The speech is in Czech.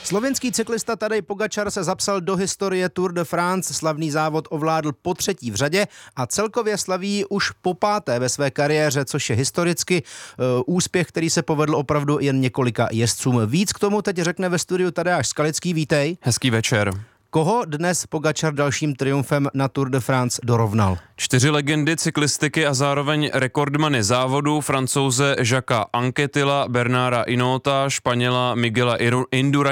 Slovinský cyklista Tadej Pogačar se zapsal do historie Tour de France, slavný závod ovládl po 3. v řadě a celkově slaví už po 5. ve své kariéře, což je historicky úspěch, který se povedl opravdu jen několika jezdcům. Víc k tomu teď řekne ve studiu Tadeáš Skalický, vítej. Hezký večer. Koho dnes Pogačar dalším triumfem na Tour de France dorovnal? 4 legendy cyklistiky a zároveň rekordmany závodu, Francouze Jacquesa Anquetilla, Bernarda Hinaulta, Španěla Miguela Induraina